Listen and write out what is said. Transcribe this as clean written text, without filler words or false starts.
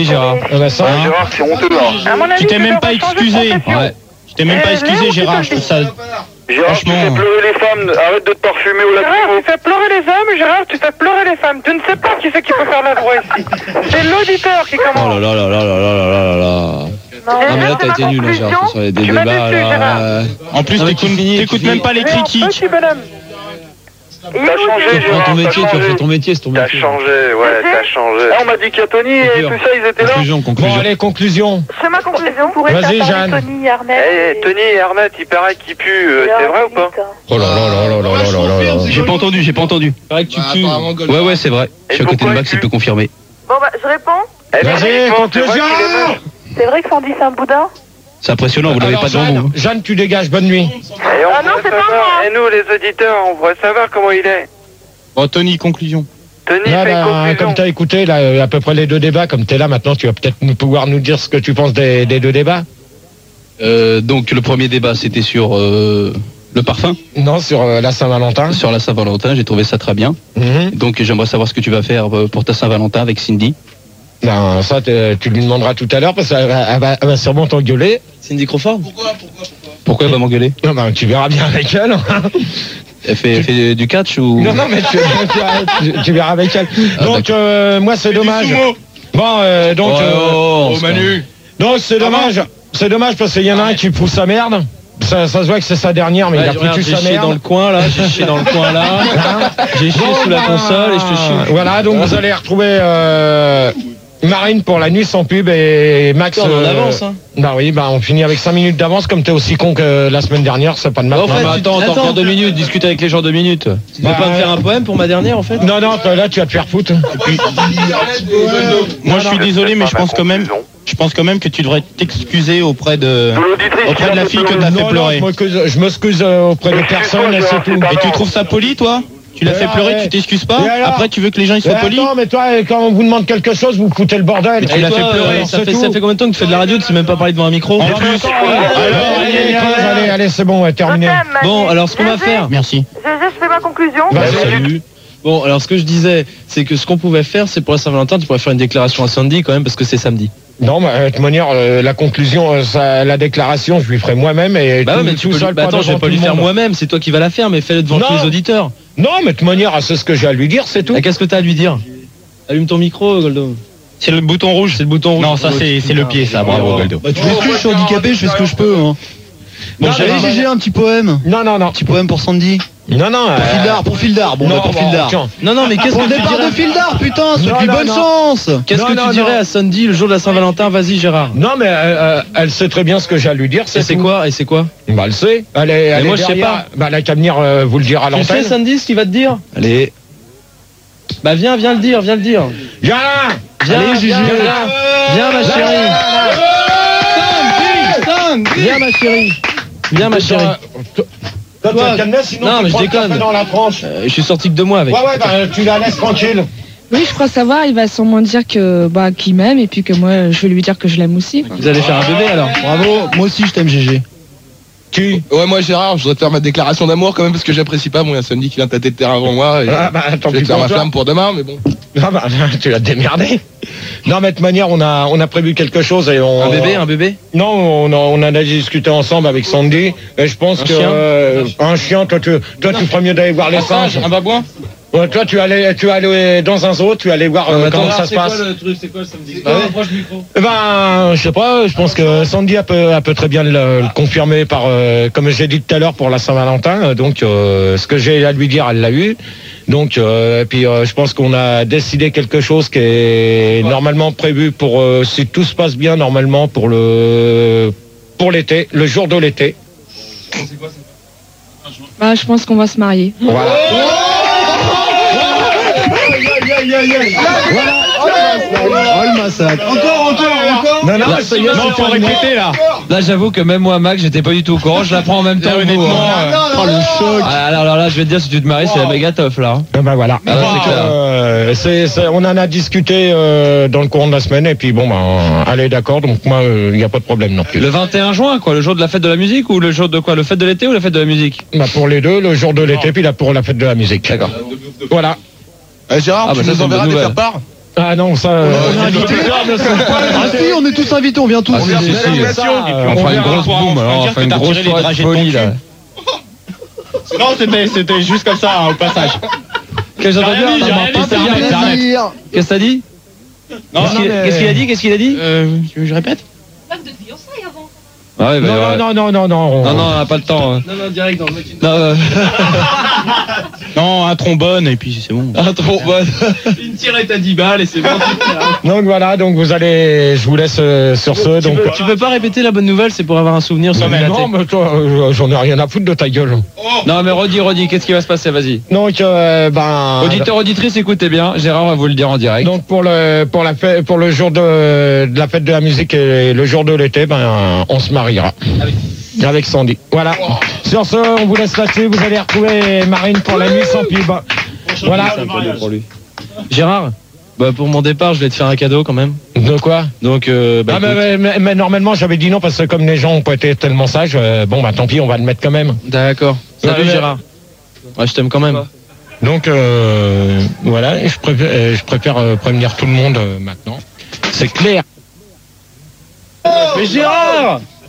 Gérard. Gérard, c'est honteux. Tu t'es même pas excusé. Ouais. Tu t'es même pas excusé, Gérard. Je trouve ça. Gérard, tu fais pleurer les femmes. Arrête de te parfumer au lacrymo. Gérard, tu fais pleurer les hommes. Gérard, tu fais pleurer les femmes. Tu ne sais pas qui c'est qui peut faire la loi ici. C'est l'auditeur qui commence. Oh là là là là là là là là. Non mais là t'as été nul, hein, Gérard, sur les débats là. En plus t'écoutes même pas les critiques. T'as changé, Gérard. Ton métier, tu as fait ton métier, c'est ton métier. T'as changé, ouais, t'as changé. Ah, on m'a dit qu'il y a Tony et tout ça, ils étaient là. Bon, allez, conclusion. C'est ma conclusion. Vas-y, Jeanne. Tony et Arnett. Tony et Arnett, il paraît qu'ils puent. C'est vrai ou pas? Oh là là là là là là là. J'ai pas entendu. Il paraît que tu pues. Ouais, c'est vrai. Je suis à côté de Max, il peut confirmer. Bon, bah, je réponds. Vas-y, conclusion. C'est vrai que Sandy, c'est un boudin? C'est impressionnant, vous l'avez pas devant vous. Jeanne, tu dégages, bonne nuit. Ah non, c'est pas moi. Et nous, les auditeurs, on voudrait savoir comment il est. Bon, Tony, conclusion. Tony, fait une conclusion. Comme tu as écouté là, à peu près les deux débats, comme tu es là maintenant, tu vas peut-être pouvoir nous dire ce que tu penses des deux débats. Donc le premier débat, c'était sur le parfum. Non, sur la Saint-Valentin. Sur la Saint-Valentin, j'ai trouvé ça très bien. Donc j'aimerais savoir ce que tu vas faire pour ta Saint-Valentin avec Cindy. Non, ça, tu lui demanderas tout à l'heure parce qu'elle va sûrement t'engueuler. Cindy Crawford. Pourquoi elle va m'engueuler? Non, ben, tu verras bien avec elle. Elle fait du catch ou... Non, mais tu verras avec elle. Donc, moi, c'est dommage. Bon, donc... Manu. Donc, c'est dommage. C'est dommage parce qu'il y en a un qui pousse sa merde. Ça se voit que c'est sa dernière, mais il a foutu sa merde. J'ai chié dans le coin, là. J'ai chié dans le coin, là. J'ai chié sous la console et je te chie. Voilà, donc vous allez retrouver... Marine pour la nuit sans pub et Max on en avance, hein. Bah oui, bah on finit avec 5 minutes d'avance comme t'es aussi con que la semaine dernière, c'est pas de mal. En fait, attends, encore 2 minutes, discute avec les gens 2 minutes. Tu vas pas me faire un poème pour ma dernière en fait? Non, là tu vas te faire foutre. Moi je suis désolé mais je pense quand même que tu devrais t'excuser auprès de la fille que t'as fait pleurer. Je m'excuse auprès de personne et c'est tout. Et tu trouves ça poli toi? Tu l'as fait pleurer, tu t'excuses pas? Après, tu veux que les gens ils soient polis? Non, mais toi, quand on vous demande quelque chose, vous foutez le bordel. Tu l'as fait pleurer. Ça fait combien de temps que tu fais de la radio? Tu sais même pas parler devant un micro? En plus. Allez, c'est bon, terminé. Bon, alors ce qu'on va faire. Merci. Je fais ma conclusion. Salut. Bon, alors ce que je disais, c'est que ce qu'on pouvait faire, c'est pour la Saint-Valentin, tu pourrais faire une déclaration à Sandy quand même, parce que c'est samedi. Non, mais de toute manière, la conclusion, la déclaration, je lui ferai moi-même et bah ouais, mais tout seul. Bah attends, je vais pas lui faire moi-même, c'est toi qui vas la faire, mais fais-le devant tous les auditeurs. Non, mais de toute manière, c'est ce que j'ai à lui dire, c'est tout. Qu'est-ce que t'as à lui dire? Allume ton micro, Goldo. C'est le bouton rouge. C'est le bouton rouge. Non, ça c'est le pied, ça. Bravo, Goldo. Bah tu m'excuses, je suis handicapé, je fais ce que je peux. Hein. Bon, j'allais GG un petit poème. Non. Petit poème pour Sandy. Non. Pour Fildar. Bon, pour Fildar. Non, mais qu'est-ce que tu départ dirais de Fildar, putain, souhaite-lui bonne chance. Qu'est-ce que tu dirais à Sandy le jour de la Saint-Valentin? Vas-y, Gérard. Non, mais elle sait très bien ce que j'ai à lui dire. C'est quoi? Bah, elle sait. Elle moi, est je sais pas. Bah, elle a qu'à venir vous le dire à l'antenne. Tu sais, Sandy, ce qu'il va te dire? Allez. Bah, viens le dire. Viens, Gigi. Viens, ma chérie. Viens, ma chérie. Toi, tu vas te calmer, sinon non, mais je déconne. Dans la tranche. Je suis sorti que 2 mois avec. Ouais, bah, tu la laisses tranquille. Oui, je crois savoir, il va sûrement dire que qu'il m'aime et puis que moi je vais lui dire que je l'aime aussi. Vous allez faire un bébé alors? Bravo, moi aussi je t'aime GG. Ouais, moi Gérard, je voudrais te faire ma déclaration d'amour quand même parce que j'apprécie pas. Bon, il y a Sandy qui vient tâter de terrain avant moi. Et attends, je vais te faire ma flamme pour demain, mais bon. Tu vas te démerder. Non, mais de toute manière, on a prévu quelque chose et on. Un bébé? Non, on en a discuté ensemble avec Sandy. Et je pense un chien, toi, tu ferais mieux d'aller voir les singes. Un babouin? Ouais, toi, tu allais dans un zoo, tu allais voir comment ça se passe. C'est quoi le samedi? Approche du micro. Je sais pas, je pense que Sandy peut très bien le confirmer par, comme j'ai dit tout à l'heure pour la Saint-Valentin. Donc, ce que j'ai à lui dire, elle l'a eu. Donc, puis je pense qu'on a décidé quelque chose qui est normalement prévu pour, si tout se passe bien, normalement pour l'été, le jour de l'été. C'est quoi ça? Je pense qu'on va se marier. Voilà. Oh le massacre. Encore. Non, faut répéter là. Là, j'avoue que même moi, Max, j'étais pas du tout au courant. Je la prends en même temps. Honnêtement, oh le choc. Alors là, je vais te dire, si tu te maries, c'est la méga teuf là. Ben voilà. On en a discuté dans le courant de la semaine et puis bon, allez, d'accord. Donc moi, il n'y a pas de problème non plus. Le 21 juin, quoi, le jour de la fête de la musique ou le jour de quoi? Le fête de l'été ou la fête de la musique? Pour les deux, le jour de l'été puis là pour la fête de la musique. D'accord. Voilà. Gérard, tu nous enverras des faire-part? Ah non, ça. Ah si, on est tous invités, on vient tous. On vient tous. On fera une grosse boum, alors on fera une grosse soirée de folie là. Non, c'était juste comme ça, au passage. Qu'est-ce que j'entends dire? Qu'est-ce que t'as dit? Qu'est-ce qu'il a dit? Qu'est-ce qu'il a dit? Je répète. Pas de fiançailles avant. Ah ouais, bah, Non, non, on n'a pas le temps. Non, direct dans le mec. Non, un trombone et puis c'est bon. Un trombone. Une tirette à 10 balles et c'est bon. Donc voilà, donc je vous laisse sur ce. Donc Tu peux pas répéter la bonne nouvelle, c'est pour avoir un souvenir sur non, mais toi, j'en ai rien à foutre de ta gueule. Non, mais redis, qu'est-ce qui va se passer? Vas-y. Donc Auditeurs, auditrices, écoutez bien. Gérard va vous le dire en direct. Donc pour le jour de la fête de la musique et le jour de l'été, on se mariera. Avec Sandy. Voilà. Sur ce, on vous laisse là-dessus. Vous allez retrouver Marine pour la nuit sans pub. Voilà. Gérard, pour mon départ, je vais te faire un cadeau quand même. De quoi? Donc, mais normalement, j'avais dit non parce que comme les gens ont pas été tellement sages, tant pis, on va le mettre quand même. D'accord. Salut Gérard. Ouais, je t'aime quand même. Donc voilà, et je préfère prévenir tout le monde maintenant. C'est clair. Mais Gérard!